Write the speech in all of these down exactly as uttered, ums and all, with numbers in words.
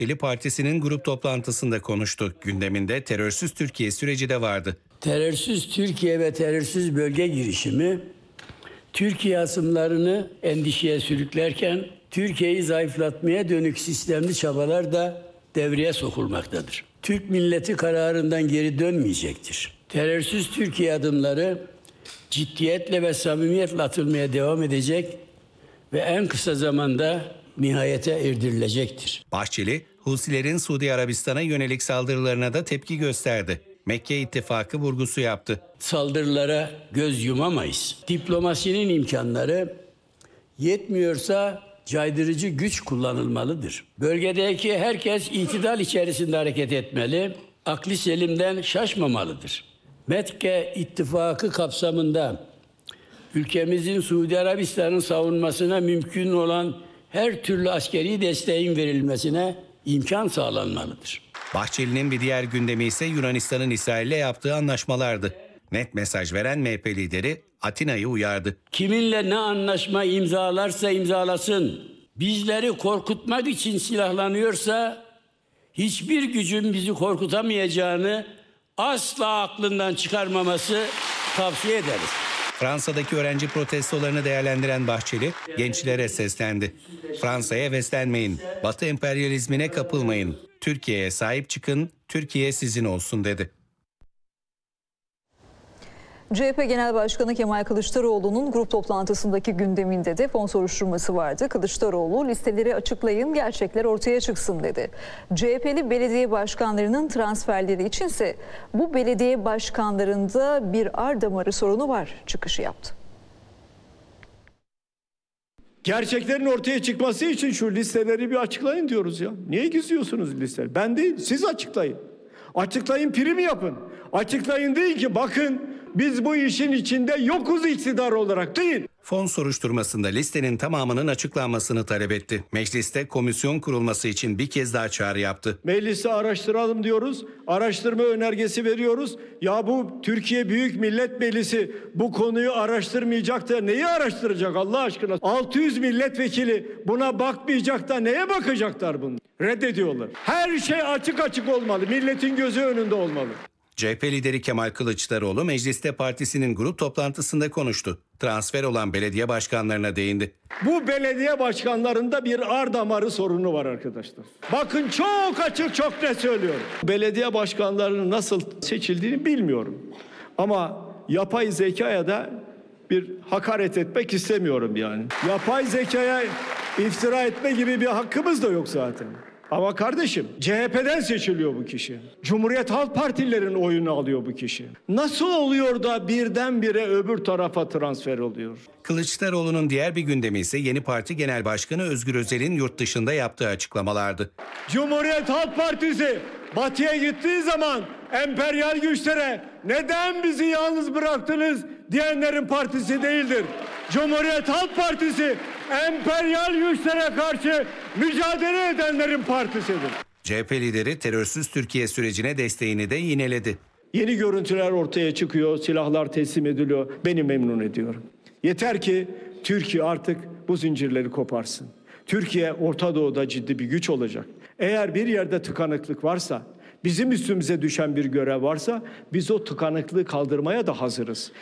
Bahçeli partisinin grup toplantısında konuştu. Gündeminde terörsüz Türkiye süreci de vardı. Terörsüz Türkiye ve terörsüz bölge girişimi Türkiye asımlarını endişeye sürüklerken Türkiye'yi zayıflatmaya dönük sistemli çabalar da devreye sokulmaktadır. Türk milleti kararından geri dönmeyecektir. Terörsüz Türkiye adımları ciddiyetle ve samimiyetle atılmaya devam edecek ve en kısa zamanda nihayete erdirilecektir. Bahçeli, Husilerin Suudi Arabistan'a yönelik saldırılarına da tepki gösterdi. Mekke ittifakı vurgusu yaptı. Saldırılara göz yumamayız. Diplomasinin imkanları yetmiyorsa caydırıcı güç kullanılmalıdır. Bölgedeki herkes itidal içerisinde hareket etmeli, akli selimden şaşmamalıdır. Mekke ittifakı kapsamında ülkemizin Suudi Arabistan'ın savunmasına mümkün olan her türlü askeri desteğin verilmesine imkan sağlanmalıdır. Bahçeli'nin bir diğer gündemi ise Yunanistan'ın İsrail'le yaptığı anlaşmalardı. Net mesaj veren M H P lideri Atina'yı uyardı. Kiminle ne anlaşma imzalarsa imzalasın, bizleri korkutmak için silahlanıyorsa hiçbir gücün bizi korkutamayacağını asla aklından çıkarmaması tavsiye ederiz. Fransa'daki öğrenci protestolarını değerlendiren Bahçeli gençlere seslendi. Fransa'ya heveslenmeyin, Batı emperyalizmine kapılmayın, Türkiye'ye sahip çıkın, Türkiye sizin olsun dedi. C H P Genel Başkanı Kemal Kılıçdaroğlu'nun grup toplantısındaki gündeminde de fon soruşturması vardı. Kılıçdaroğlu listeleri açıklayın, gerçekler ortaya çıksın dedi. C H P'li belediye başkanlarının transferleri içinse bu belediye başkanlarında bir ar damarı sorunu var çıkışı yaptı. Gerçeklerin ortaya çıkması için şu listeleri bir açıklayın diyoruz ya. Niye gizliyorsunuz listeleri? Ben değil, siz açıklayın. Açıklayın, prim yapın. Açıklayın değil ki bakın biz bu işin içinde yokuz iktidar olarak değil. Fon soruşturmasında listenin tamamının açıklanmasını talep etti. Mecliste komisyon kurulması için bir kez daha çağrı yaptı. Mecliste araştıralım diyoruz. Araştırma önergesi veriyoruz. Ya bu Türkiye Büyük Millet Meclisi bu konuyu araştırmayacak da neyi araştıracak Allah aşkına? altı yüz milletvekili buna bakmayacak da neye bakacaklar bunu? Reddediyorlar. Her şey açık açık olmalı. Milletin gözü önünde olmalı. C H P lideri Kemal Kılıçdaroğlu mecliste partisinin grup toplantısında konuştu. Transfer olan belediye başkanlarına değindi. Bu belediye başkanlarında bir ar damarı sorunu var arkadaşlar. Bakın çok açık çok net söylüyorum. Belediye başkanlarının nasıl seçildiğini bilmiyorum. Ama yapay zekaya da bir hakaret etmek istemiyorum yani. Yapay zekaya iftira etme gibi bir hakkımız da yok zaten. Ama kardeşim C H P'den seçiliyor bu kişi. Cumhuriyet Halk Partilerin oyunu alıyor bu kişi. Nasıl oluyor da birdenbire öbür tarafa transfer oluyor? Kılıçdaroğlu'nun diğer bir gündemi ise yeni parti genel başkanı Özgür Özel'in yurt dışında yaptığı açıklamalardı. Cumhuriyet Halk Partisi Batı'ya gittiği zaman emperyal güçlere neden bizi yalnız bıraktınız diyenlerin partisi değildir. Cumhuriyet Halk Partisi emperyal güçlere karşı mücadele edenlerin partisidir. C H P lideri terörsüz Türkiye sürecine desteğini de yineledi. Yeni görüntüler ortaya çıkıyor, silahlar teslim ediliyor. Beni memnun ediyor. Yeter ki Türkiye artık bu zincirleri koparsın. Türkiye Orta Doğu'da ciddi bir güç olacak. Eğer bir yerde tıkanıklık varsa, bizim üstümüze düşen bir görev varsa biz o tıkanıklığı kaldırmaya da hazırız.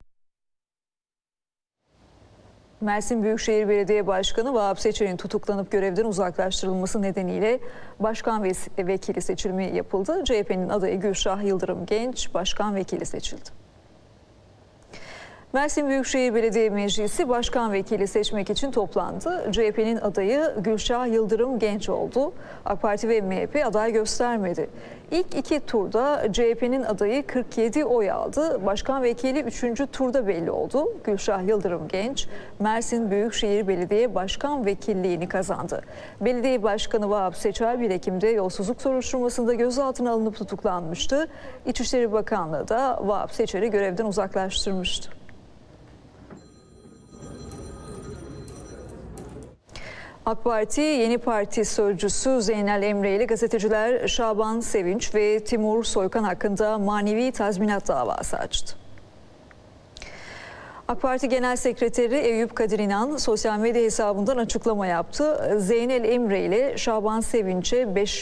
Mersin Büyükşehir Belediye Başkanı Vahap Seçer'in tutuklanıp görevden uzaklaştırılması nedeniyle başkan vekili seçilimi yapıldı. C H P'nin adayı Gülşah Yıldırım Genç başkan vekili seçildi. Mersin Büyükşehir Belediye Meclisi başkan vekili seçmek için toplandı. C H P'nin adayı Gülşah Yıldırım Genç oldu. AK Parti ve M H P aday göstermedi. İlk iki turda C H P'nin adayı kırk yedi oy aldı. Başkan vekili üçüncü turda belli oldu. Gülşah Yıldırım Genç, Mersin Büyükşehir Belediye Başkan Vekilliğini kazandı. Belediye Başkanı Vahap Seçer bir Ekim'de yolsuzluk soruşturmasında gözaltına alınıp tutuklanmıştı. İçişleri Bakanlığı da Vahap Seçer'i görevden uzaklaştırmıştı. AK Parti Yeni Parti sözcüsü Zeynel Emre ile gazeteciler Şaban Sevinç ve Timur Soykan hakkında manevi tazminat davası açtı. AK Parti Genel Sekreteri Eyüp Kadir İnan sosyal medya hesabından açıklama yaptı. Zeynel Emre ile Şaban Sevinç'e beş